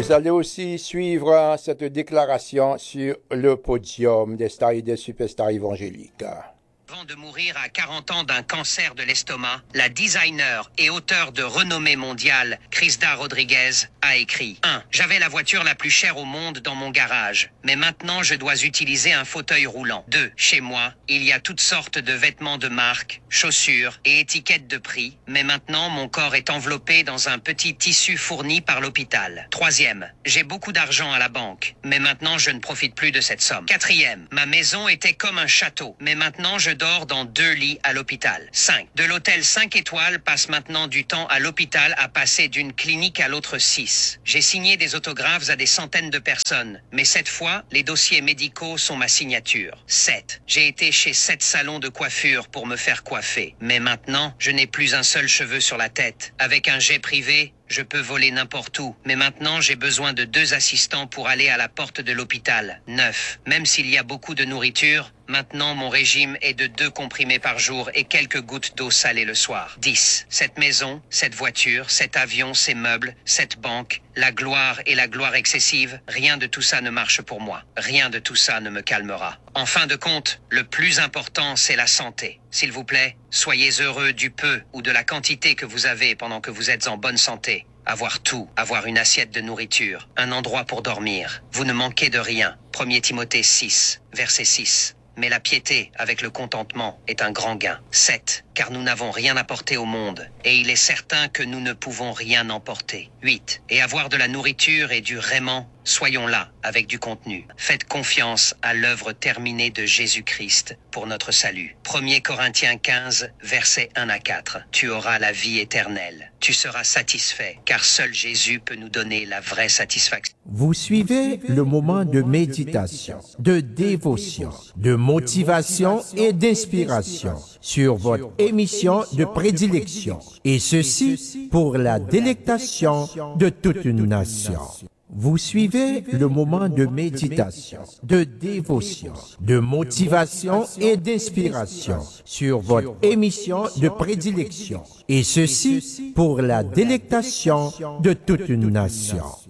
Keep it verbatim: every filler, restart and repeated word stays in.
Vous allez aussi suivre cette déclaration sur le podium des stars et des superstars évangéliques. Avant de mourir à quarante ans d'un cancer de l'estomac, la designer et auteure de renommée mondiale, Crisda Rodriguez, a écrit un. J'avais la voiture la plus chère au monde dans mon garage, mais maintenant je dois utiliser un fauteuil roulant. deux. Chez moi, il y a toutes sortes de vêtements de marque, chaussures et étiquettes de prix, mais maintenant mon corps est enveloppé dans un petit tissu fourni par l'hôpital. Troisième. J'ai beaucoup d'argent à la banque, mais maintenant je ne profite plus de cette somme. Quatrième. Ma maison était comme un château, mais maintenant je dors dans deux lits à l'hôpital. cinq. De l'hôtel cinq étoiles passe maintenant du temps à l'hôpital à passer d'une clinique à l'autre six. J'ai signé des autographes à des centaines de personnes, mais cette fois, les dossiers médicaux sont ma signature. sept. J'ai été chez sept salons de coiffure pour me faire coiffer, mais maintenant, je n'ai plus un seul cheveu sur la tête. Avec un jet privé, je peux voler n'importe où, mais maintenant j'ai besoin de deux assistants pour aller à la porte de l'hôpital. neuf. Même s'il y a beaucoup de nourriture, maintenant mon régime est de deux comprimés par jour et quelques gouttes d'eau salée le soir. dix. Cette maison, cette voiture, cet avion, ces meubles, cette banque, la gloire et la gloire excessive, rien de tout ça ne marche pour moi. Rien de tout ça ne me calmera. En fin de compte, le plus important, c'est la santé. S'il vous plaît, soyez heureux du peu ou de la quantité que vous avez pendant que vous êtes en bonne santé. Avoir tout, avoir une assiette de nourriture, un endroit pour dormir. Vous ne manquez de rien. premier Timothée six, verset six. Mais la piété, avec le contentement, est un grand gain. sept. Car nous n'avons rien apporté au monde, et il est certain que nous ne pouvons rien emporter. huit. Et avoir de la nourriture et du raiment, soyons là, avec du contenu. Faites confiance à l'œuvre terminée de Jésus-Christ pour notre salut. premier Corinthiens quinze, versets un à quatre. Tu auras la vie éternelle. Tu seras satisfait, car seul Jésus peut nous donner la vraie satisfaction. Vous suivez le moment de méditation, de dévotion, de motivation et d'inspiration sur votre émission de prédilection, et ceci pour la délectation de toute une nation. Vous suivez le moment de méditation, de dévotion, de motivation et d'inspiration sur votre émission de prédilection, et ceci pour la délectation de toute une nation.